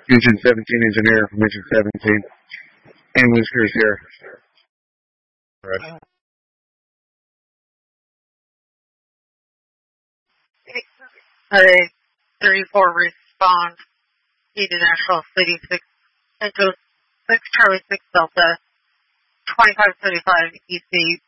Engine 17 engineer from Engine 17. Ambulance crews here. Right. 34 respond. International City 6 Echo 6 Charlie 6 Delta 2535 EC